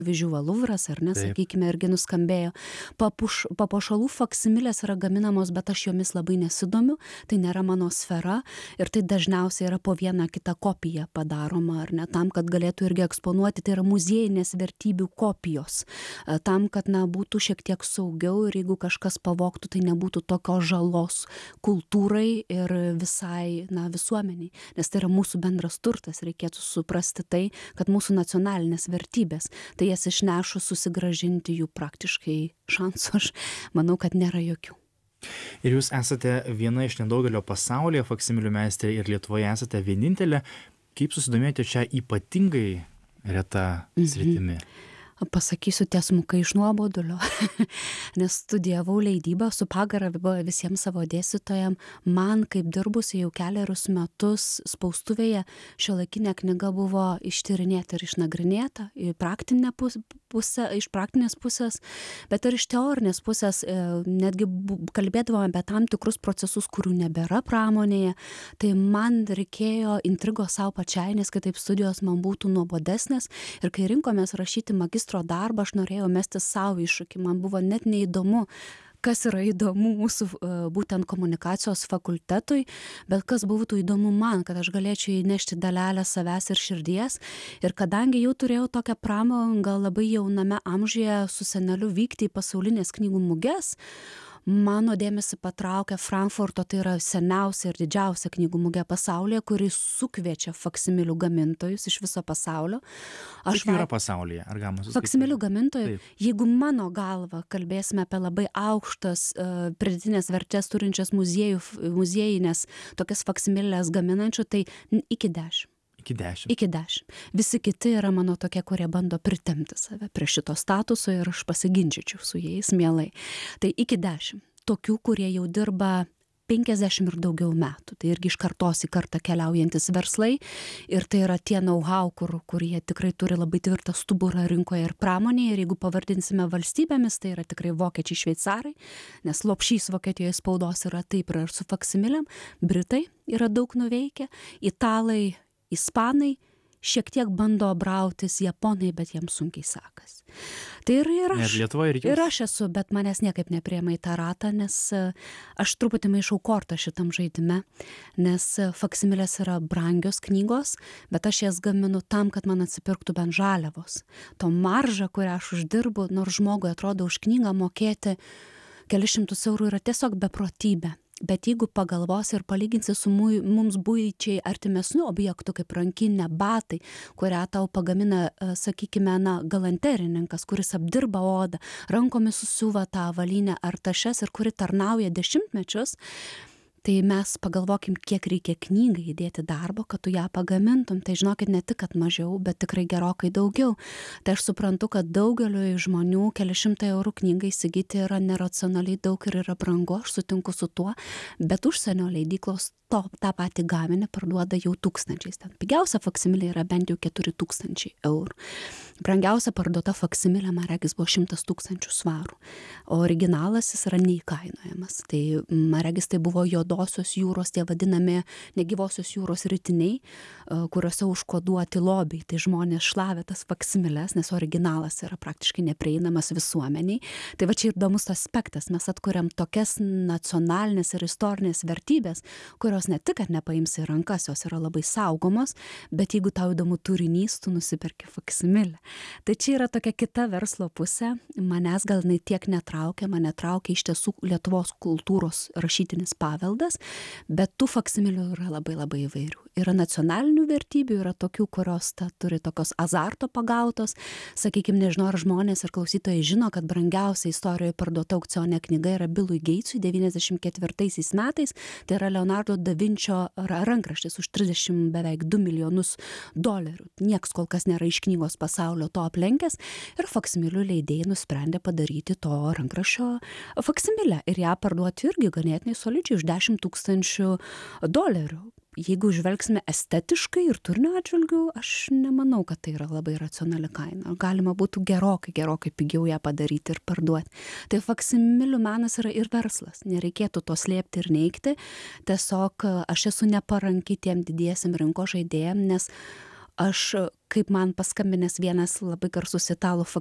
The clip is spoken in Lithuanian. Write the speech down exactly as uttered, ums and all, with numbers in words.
Visual Louvras, ar ne, Taip. sakykime, irgi nuskambėjo. Papuš, papuošalų faksimilės yra gaminamos, bet aš jomis labai nesidomiu, tai nėra mano sfera ir tai dažniausiai yra po vieną kitą kopiją padaroma, ar ne, tam, kad galėtų irgi eksponuoti, tai yra muziejinės vertybių kopijos, tam, kad, na, būtų šiek tiek saugiau ir jeigu kažkas pavogtų, tai nebūtų tokios žalos kultūrai ir visai, na, visuomeniai, nes tai yra mūsų bendras turtas, reikėtų suprasti tai, kad mūsų nacionalinės vertybės, tai jas išnešus susigrąžinti jų praktiškai šansų, aš manau, kad nėra jokių. Ir jūs esate viena iš nedaugelio pasaulyje faksimilių meistrė ir Lietuvoje esate vienintelė. Kaip susidomėjote čia ypatingai reta sritimi? Mhm. Pasakysiu tiesmukai iš nuobodulio, nes studijavau leidybą su pagarba visiems savo dėstytojam. Man, kaip dirbusi jau keliarius metus spaustuvėje, šiuolaikinė knyga buvo ištyrinėta ir išnagrinėta į praktinę pusę, iš praktinės pusės, bet ir iš teorinės pusės, netgi kalbėdavome apie tam tikrus procesus, kurių nebėra pramonėje. Tai man reikėjo intrigos savo pačiai, nes kitaip studijos man būtų nuobodesnės. Ir kai rinkomės rašyti magistro darbą, aš norėjau mesti savo iššūkį. Man buvo net neįdomu, kas yra įdomu mūsų būtent komunikacijos fakultetui, bet kas būtų įdomu man, kad aš galėčiau įnešti dalelę savęs ir širdies. Ir kadangi jau turėjau tokią pramogą labai jauname amžiuje su seneliu vykti į pasaulinės knygų muges, mano dėmesį patraukia Frankfurto, tai yra seniausia ir didžiausia knygų mugė pasaulyje, kuri sukviečia faksimilių gamintojus iš viso pasaulio. Aš yra pasaulyje, ar galima suskaičiuoti? Faksimilių gamintojų, jeigu mano galva kalbėsime apie labai aukštas uh, pridėtinės vertės turinčias muziejų, muziejinės tokias faksimilės gaminančių, tai iki dešimt. Iki dešimt. Iki dešimt. Visi kiti yra mano tokie, kurie bando pritempti save prie šito statuso ir aš pasiginčyčiau su jais mielai. Tai iki dešimt. Tokių, kurie jau dirba penkiasdešimt ir daugiau metų. Tai irgi iš kartos į kartą keliaujantis verslai ir tai yra tie know-how, kur, kur jie tikrai turi labai tvirtą stuburą rinkoje ir pramonėje. Ir jeigu pavardinsime valstybėmis, tai yra tikrai vokiečiai, šveicarai, nes lopšys Vokietijoje spaudos yra taip ir su faksimilėm. Britai yra daug nuveikę, italai, ispanai, šiek tiek bando brautis, japonai, bet jiems sunkiai sekas. Tai ir, ir, aš, ir, ir aš esu, bet manęs niekaip nepriema į tą ratą, nes aš truputį maišau kortą šitam žaidime, nes faksimilės yra brangios knygos, bet aš jas gaminu tam, kad man atsipirktų bent žaliavos. To maržą, kurią aš uždirbu, nors žmogui atrodo už knygą mokėti kelius šimtus eurų yra tiesiog beprotybė. Bet jeigu pagalvosi ir palyginsi su mums buičiai artimesniu objektu, kaip rankinė, batai, kurią tau pagamina, sakykime, na, galanterininkas, kuris apdirba odą, rankomis susiuva tą avalynę ar tašes ir kuri tarnauja dešimtmečius, tai mes pagalvokim, kiek reikia knygai įdėti darbo, kad tu ją pagamintum. Tai žinokit, ne tik, kad mažiau, bet tikrai gerokai daugiau. Tai aš suprantu, kad daugeliu žmonių keli šimtai eurų knygai įsigyti yra neracionaliai daug ir yra brangu, aš sutinku su tuo, bet užsienio leidyklos to, tą patį gaminį parduoda jau tūkstančiais. Ten pigiausia faksimilė yra bent jau keturi tūkstančiai eurų. Brangiausia parduota faksimilė, man regis, buvo šimtas tūkstančių svarų. O originalas jis yra neįkainojamas. Tai, man regis, tai buvo juodosios jūros, tie vadinami negyvosios jūros ritiniai, kuriuose užkoduoti lobiai. Tai žmonės šlavė tas faksimilės, nes originalas yra praktiškai neprieinamas visuomeniai. Tai va čia ir įdomus aspektas. Mes atkuriam tokias nacionalinės ir istorinės vertybės, kurios ne tik, kad nepaimsi į rankas, jos yra labai saugomos, bet jeigu tau įdomu turinys, tu nusiperki faksimilę. Tai čia yra tokia kita verslo pusė. Manęs gal jinai tiek netraukia, mane traukia iš tiesų Lietuvos kultūros rašytinis paveldas, bet tų faksimilių yra labai labai įvairių. Yra nacionalinių vertybių, yra tokių, kurios ta, turi tokios azarto pagautos. Sakykime, nežinau, ar žmonės ir klausytojai žino, kad brangiausia istorijoje parduota aukcione knyga yra Bilui Geitsui devyniasdešimt ketvirtaisiais metais. Tai yra Leonardo da Vinčio rankraštis už trisdešimt beveik du milijonus dolerių. Nieks kol kas nėra iš knygos pasaulio to aplenkęs ir faksimilių leidėjai nusprendė padaryti to rankraščio faksimilę ir ją parduoti irgi ganėtinai solidžiai už dešimt tūkstančių dolerių. Jeigu žvelgsime estetiškai ir turinio atžvilgiu, aš nemanau, kad tai yra labai racionali kaina. Galima būtų gerokai, gerokai pigiau ją padaryti ir parduoti. Tai faksimilių menas yra ir verslas. Nereikėtų to slėpti ir neigti. Tiesiog aš esu neparanki tiem didiesiam rinkos žaidėjam, nes aš kaip man paskambinęs vienas labai garsus italų